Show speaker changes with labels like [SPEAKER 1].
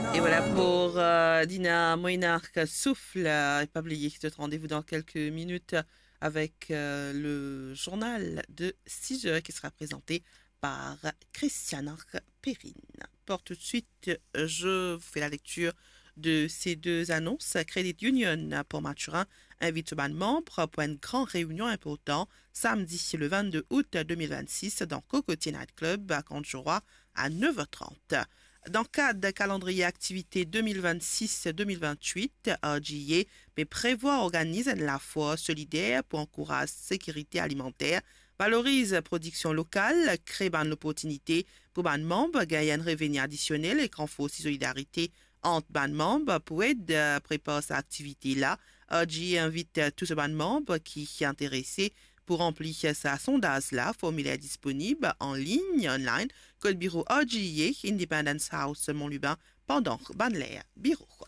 [SPEAKER 1] Et voilà pour Dina Moïnark Souffle. Et pas oublier ce rendez-vous dans quelques minutes avec le journal de 6 heures qui sera présenté par Christiane Perrine. Pour tout de suite, je vous fais la lecture de ces deux annonces. Credit Union pour Mathurin invite ban membres pour une grande réunion importante samedi le 22 août 2026 dans Cocotier Night Club à Conjura à 9h30. Dans le cadre de calendrier activité 2026-2028, RGA mais prévoit organiser la foire solidaire pour encourager la sécurité alimentaire, valorise production locale, crée une opportunité pour les membres gagner un revenu additionnel et renforcer solidarité entre les membres pour aider à préparer cette activité-là. RGA invite tous les membres qui sont intéressés pour remplir sa sondage-là, formulaire disponible en ligne, online, que le bureau RGA, Independence House Montluban, pendant ban l'air bureau.